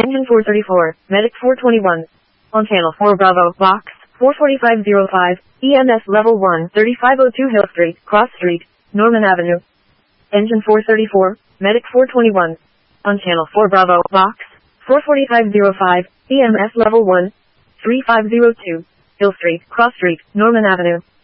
Engine 434, Medic 421. On Channel 4 Bravo, Box 44505, EMS Level 1, 3502 Hill Street, Cross Street, Norman Avenue. Engine 434, Medic 421. On Channel 4 Bravo, Box 44505, EMS Level 1, 3502, Hill Street, Cross Street, Norman Avenue.